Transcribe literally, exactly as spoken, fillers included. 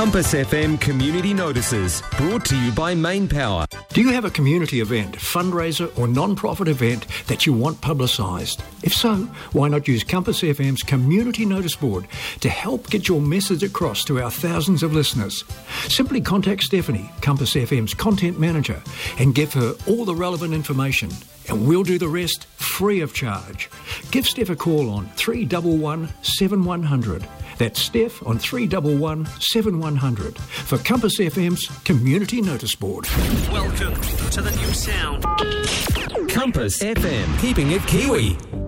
Compass F M Community Notices, brought to you by Main Power. Do you have a community event, fundraiser or non-profit event that you want publicised? If so, why not use Compass F M's Community Notice Board to help get your message across to our thousands of listeners? Simply contact Stephanie, Compass F M's Content Manager, and give her all the relevant information, and we'll do the rest free of charge. Give Steph a call on three one one, seven one zero zero. That's Steph on three one one, seven one zero zero for Compass F M's Community Notice Board. Welcome to the new sound. Compass F M, keeping it Kiwi.